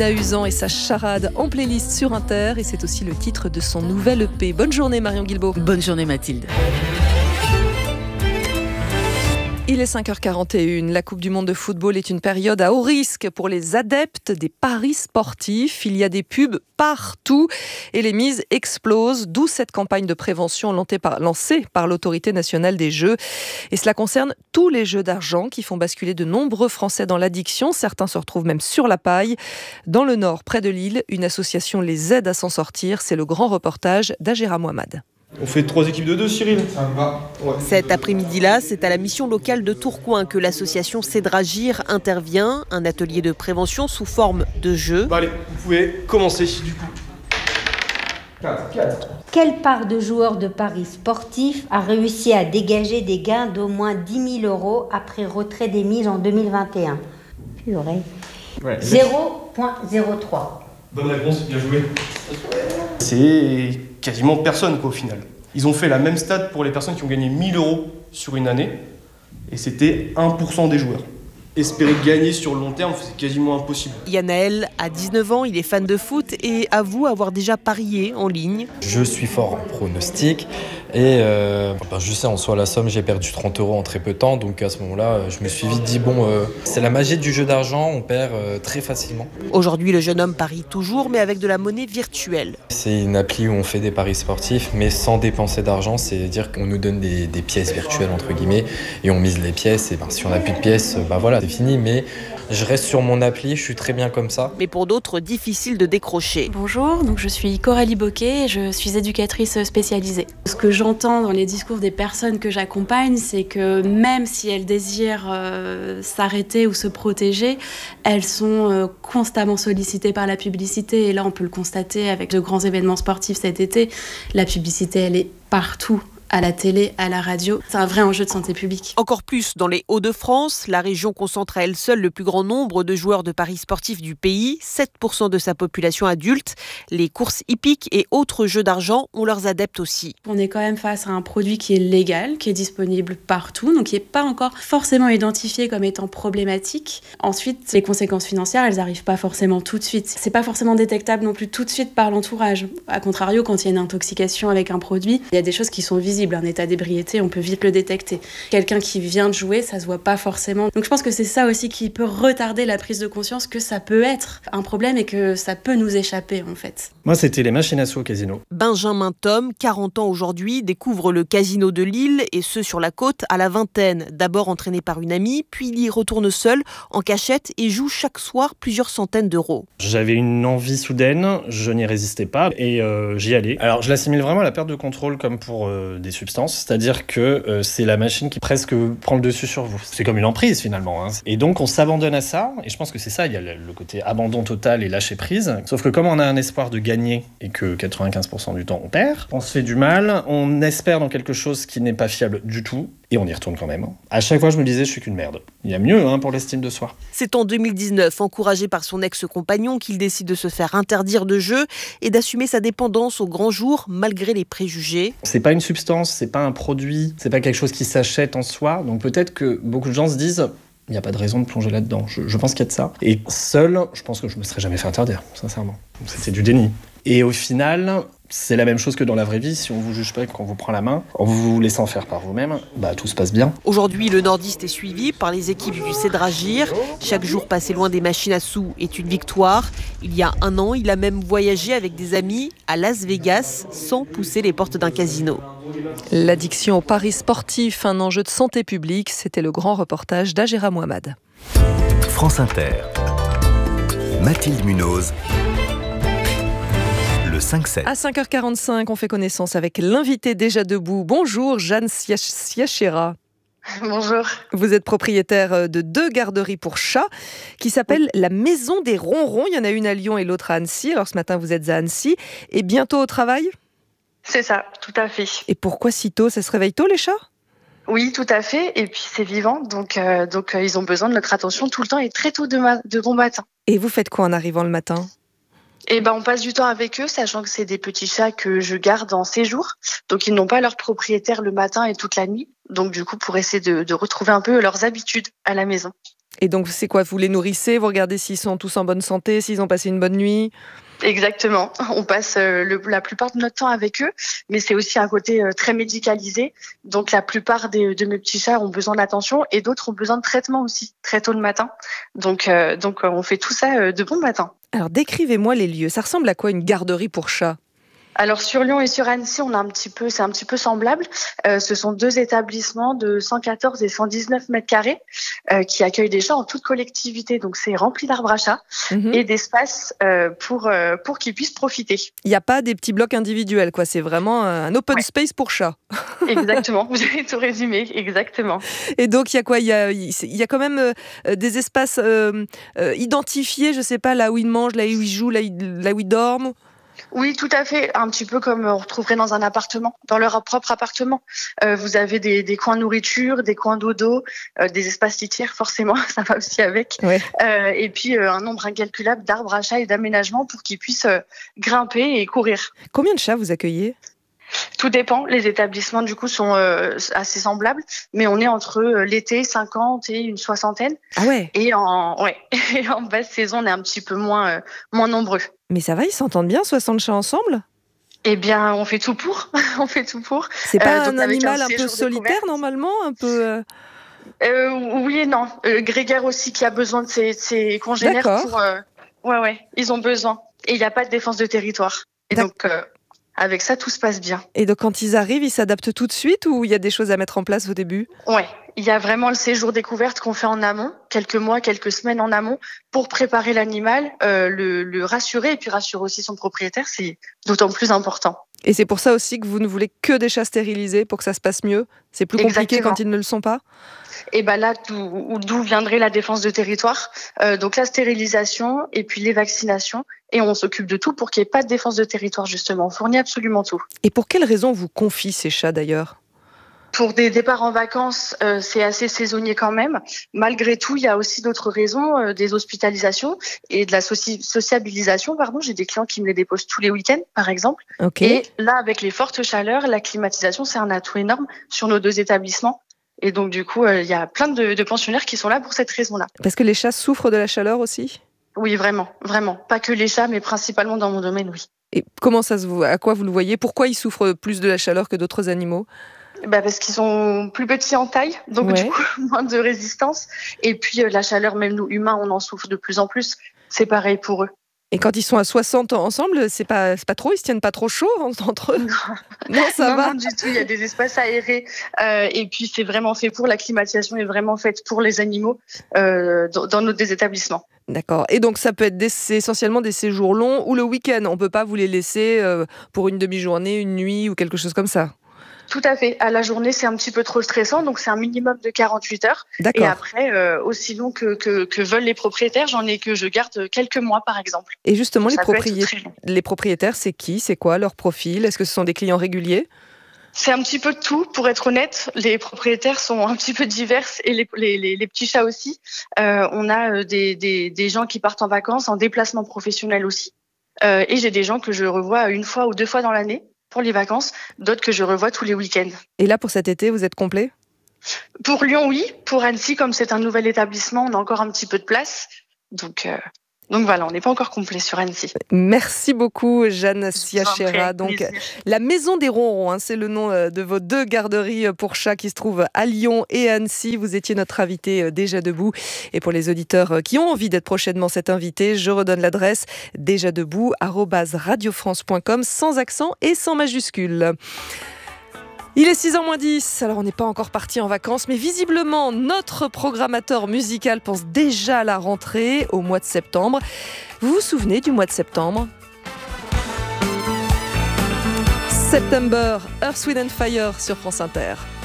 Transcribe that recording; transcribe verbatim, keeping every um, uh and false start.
Nina Usan et sa charade en playlist sur Inter, et c'est aussi le titre de son nouvel E P. Bonne journée Marion Guilbault. Bonne journée Mathilde. Il est cinq heures quarante et une. La Coupe du monde de football est une période à haut risque pour les adeptes des paris sportifs. Il y a des pubs partout et les mises explosent, d'où cette campagne de prévention lancée par, lancée par l'Autorité nationale des jeux. Et cela concerne tous les jeux d'argent qui font basculer de nombreux Français dans l'addiction. Certains se retrouvent même sur la paille. Dans le Nord, près de Lille, une association les aide à s'en sortir. C'est le grand reportage d'Agera Mohamed. On fait trois équipes de deux, Cyril. Ça me va. Ouais. Cet après-midi-là, c'est à la mission locale de Tourcoing que l'association Cédragir intervient. Un atelier de prévention sous forme de jeu. Bah allez, vous pouvez commencer du coup. quatre, quatre. Quelle part de joueurs de paris sportifs a réussi à dégager des gains d'au moins dix mille euros après retrait des mises en deux mille vingt et un? Purée. Ouais. zéro virgule zéro trois. Bonne réponse, bien joué. C'est quasiment personne quoi, au final. Ils ont fait la même stat pour les personnes qui ont gagné mille euros sur une année, et c'était un pour cent des joueurs. Espérer gagner sur le long terme, c'est quasiment impossible. Yanaël a dix-neuf ans, il est fan de foot et avoue avoir déjà parié en ligne. Je suis fort en pronostic et euh, ben je sais en soi la somme, j'ai perdu trente euros en très peu de temps, donc à ce moment-là, je me suis vite dit bon, euh, c'est la magie du jeu d'argent, on perd euh, très facilement. Aujourd'hui, le jeune homme parie toujours, mais avec de la monnaie virtuelle. C'est une appli où on fait des paris sportifs, mais sans dépenser d'argent, c'est-à-dire qu'on nous donne des, des pièces virtuelles entre guillemets et on mise les pièces. Et ben, si on n'a plus de pièces, ben voilà. C'est fini, mais je reste sur mon appli, je suis très bien comme ça. Mais pour d'autres, difficile de décrocher. Bonjour, donc je suis Coralie Boquet et je suis éducatrice spécialisée. Ce que j'entends dans les discours des personnes que j'accompagne, c'est que même si elles désirent euh, s'arrêter ou se protéger, elles sont euh, constamment sollicitées par la publicité. Et là, on peut le constater avec de grands événements sportifs cet été. La publicité, elle est partout. À la télé, à la radio. C'est un vrai enjeu de santé publique. Encore plus dans les Hauts-de-France, la région concentre à elle seule le plus grand nombre de joueurs de paris sportifs du pays, sept pour cent de sa population adulte. Les courses hippiques et autres jeux d'argent ont leurs adeptes aussi. On est quand même face à un produit qui est légal, qui est disponible partout, donc qui n'est pas encore forcément identifié comme étant problématique. Ensuite, les conséquences financières, elles n'arrivent pas forcément tout de suite. C'est pas forcément détectable non plus tout de suite par l'entourage. A contrario, quand il y a une intoxication avec un produit, il y a des choses qui sont visibles. Un état d'ébriété, on peut vite le détecter. Quelqu'un qui vient de jouer, ça se voit pas forcément. Donc je pense que c'est ça aussi qui peut retarder la prise de conscience que ça peut être un problème et que ça peut nous échapper en fait. Moi, c'était les machines à sous au casino. Benjamin Tom, quarante ans aujourd'hui, découvre le casino de Lille et ce sur la côte à la vingtaine. D'abord entraîné par une amie, puis il y retourne seul, en cachette et joue chaque soir plusieurs centaines d'euros. J'avais une envie soudaine, je n'y résistais pas et euh, j'y allais. Alors je l'assimile vraiment à la perte de contrôle comme pour euh, des substance, c'est-à-dire que euh, c'est la machine qui presque prend le dessus sur vous. C'est comme une emprise finalement. Hein. Et donc on s'abandonne à ça, et je pense que c'est ça, il y a le, le côté abandon total et lâcher prise. Sauf que comme on a un espoir de gagner et que quatre-vingt-quinze pour cent du temps on perd, on se fait du mal, on espère dans quelque chose qui n'est pas fiable du tout, et on y retourne quand même. À chaque fois je me disais je suis qu'une merde. Il y a mieux hein, pour l'estime de soi. C'est en deux mille dix-neuf, encouragé par son ex-compagnon, qu'il décide de se faire interdire de jeu et d'assumer sa dépendance au grand jour malgré les préjugés. C'est pas une substance, c'est pas un produit, c'est pas quelque chose qui s'achète en soi, donc peut-être que beaucoup de gens se disent il n'y a pas de raison de plonger là-dedans. Je, je pense qu'il y a de ça. Et seul, je pense que je me serais jamais fait interdire, sincèrement. C'était du déni. Et au final, c'est la même chose que dans la vraie vie. Si on vous juge pas et qu'on vous prend la main, en vous laissant faire par vous-même, bah tout se passe bien. Aujourd'hui, le nordiste est suivi par les équipes du Cédragir. Chaque jour passé loin des machines à sous est une victoire. Il y a un an, il a même voyagé avec des amis à Las Vegas sans pousser les portes d'un casino. L'addiction aux paris sportifs, un enjeu de santé publique, c'était le grand reportage d'Agera Mohamed. France Inter. Mathilde Munoz. Le cinq sept. À cinq heures quarante-cinq, on fait connaissance avec l'invité déjà debout. Bonjour, Jeanne Siachera. Bonjour. Vous êtes propriétaire de deux garderies pour chats qui s'appellent la Maison des Ronrons. Il y en a une à Lyon et l'autre à Annecy. Alors ce matin, vous êtes à Annecy et bientôt au travail ? C'est ça, tout à fait. Et pourquoi si tôt ? Ça se réveille tôt, les chats ? Oui, tout à fait. Et puis c'est vivant, donc, euh, donc euh, ils ont besoin de notre attention tout le temps et très tôt de, ma- de bon matin. Et vous faites quoi en arrivant le matin ? Et ben, on passe du temps avec eux, sachant que c'est des petits chats que je garde en séjour. Donc ils n'ont pas leur propriétaire le matin et toute la nuit. Donc du coup, pour essayer de, de retrouver un peu leurs habitudes à la maison. Et donc, c'est quoi? Vous les nourrissez, vous regardez s'ils sont tous en bonne santé, s'ils ont passé une bonne nuit? Exactement. On passe euh, le, la plupart de notre temps avec eux, mais c'est aussi un côté euh, très médicalisé. Donc la plupart des, de mes petits chats ont besoin d'attention et d'autres ont besoin de traitement aussi, très tôt le matin. Donc, euh, donc euh, on fait tout ça euh, de bon matin. Alors décrivez-moi les lieux. Ça ressemble à quoi une garderie pour chats? Alors sur Lyon et sur Annecy, on a un petit peu, c'est un petit peu semblable. Euh, ce sont deux établissements de cent quatorze et cent dix-neuf mètres carrés euh, qui accueillent des chats en toute collectivité. Donc c'est rempli d'arbres à chats mmh. et d'espace euh, pour euh, pour qu'ils puissent profiter. Il n'y a pas des petits blocs individuels, quoi. C'est vraiment un open ouais. space pour chats. Exactement. Vous avez tout résumé. Exactement. Et donc il y a quoi? Il y a il y a quand même euh, des espaces euh, euh, identifiés. Je sais pas, là où ils mangent, là où ils jouent, là, là où ils dorment. Oui, tout à fait. Un petit peu comme on retrouverait dans un appartement, dans leur propre appartement. Euh, vous avez des, des coins nourriture, des coins dodo, euh, des espaces litières, forcément, ça va aussi avec. Ouais. Euh, et puis euh, un nombre incalculable d'arbres à chats et d'aménagements pour qu'ils puissent euh, grimper et courir. Combien de chats vous accueillez ? Tout dépend. Les établissements, du coup, sont euh, assez semblables, mais on est entre euh, l'été, cinquante et une soixantaine. Ah ouais. Et en, ouais. et en basse saison, on est un petit peu moins, euh, moins nombreux. Mais ça va, ils s'entendent bien, soixante chats ensemble ? Eh bien, on fait tout pour. on fait tout pour. C'est pas euh, un animal un, un peu solitaire, normalement, un peu... Euh... Euh, oui et non. Euh, grégaire aussi, qui a besoin de ses, de ses congénères. D'accord. Pour, euh... Ouais, ouais, ils ont besoin. Et il n'y a pas de défense de territoire. Et D'accord. donc... Euh... Avec ça, tout se passe bien. Et donc, quand ils arrivent, ils s'adaptent tout de suite ou il y a des choses à mettre en place au début ? Ouais, il y a vraiment le séjour découverte qu'on fait en amont, quelques mois, quelques semaines en amont, pour préparer l'animal, euh, le, le rassurer et puis rassurer aussi son propriétaire. C'est d'autant plus important. Et c'est pour ça aussi que vous ne voulez que des chats stérilisés pour que ça se passe mieux ? C'est plus compliqué Exactement. Quand ils ne le sont pas ? Et ben là, d'où, d'où viendrait la défense de territoire. Euh, donc la stérilisation et puis les vaccinations. Et on s'occupe de tout pour qu'il n'y ait pas de défense de territoire, justement. On fournit absolument tout. Et pour quelles raisons vous confie ces chats, d'ailleurs ? Pour des départs en vacances, euh, c'est assez saisonnier quand même. Malgré tout, il y a aussi d'autres raisons, euh, des hospitalisations et de la soci- sociabilisation. Pardon, j'ai des clients qui me les déposent tous les week-ends, par exemple. Okay. Et là, avec les fortes chaleurs, la climatisation, c'est un atout énorme sur nos deux établissements. Et donc, du coup, il euh, y a plein de, de pensionnaires qui sont là pour cette raison-là. Parce que les chats souffrent de la chaleur aussi ? Oui, vraiment, vraiment. Pas que les chats, mais principalement dans mon domaine, oui. Et comment ça se voit ? À quoi vous le voyez ? Pourquoi ils souffrent plus de la chaleur que d'autres animaux ? Bah parce qu'ils sont plus petits en taille, donc ouais. du coup moins de résistance. Et puis euh, la chaleur, même nous humains, on en souffre de plus en plus. C'est pareil pour eux. Et quand ils sont à soixante ensemble, c'est pas c'est pas trop, ils se tiennent pas trop chaud entre eux. Non, non ça non, va. Non, du tout. Il y a des espaces aérés euh, et puis c'est vraiment fait pour la climatisation est vraiment faite pour les animaux euh, dans, dans nos des établissements. D'accord. Et donc ça peut être des, c'est essentiellement des séjours longs ou le week-end. On peut pas vous les laisser euh, pour une demi-journée, une nuit ou quelque chose comme ça. Tout à fait. À la journée, c'est un petit peu trop stressant, donc c'est un minimum de quarante-huit heures. D'accord. Et après, euh, aussi long que, que, que veulent les propriétaires, j'en ai que je garde quelques mois, par exemple. Et justement, les, proprié- les propriétaires, c'est qui ? C'est quoi leur profil ? Est-ce que ce sont des clients réguliers ? C'est un petit peu de tout, pour être honnête. Les propriétaires sont un petit peu divers et les, les, les, les petits chats aussi. Euh, on a des, des, des gens qui partent en vacances, en déplacement professionnel aussi. Euh, et j'ai des gens que je revois une fois ou deux fois dans l'année pour les vacances, d'autres que je revois tous les week-ends. Et là, pour cet été, vous êtes complet ? Pour Lyon, oui. Pour Annecy, comme c'est un nouvel établissement, on a encore un petit peu de place. Donc, euh, donc voilà, on n'est pas encore complet sur Annecy. Merci beaucoup, Jeanne Siachera. Donc, plaisir. La Maison des Ronrons, hein, c'est le nom de vos deux garderies pour chats qui se trouvent à Lyon et Annecy. Vous étiez notre invité déjà debout. Et pour les auditeurs qui ont envie d'être prochainement cet invité, je redonne l'adresse déjà debout arobase radio france point com sans accent et sans majuscule. Il est six heures moins dix, alors on n'est pas encore parti en vacances, mais visiblement notre programmateur musical pense déjà à la rentrée au mois de septembre. Vous vous souvenez du mois de septembre ? September, Earth, Wind and Fire sur France Inter.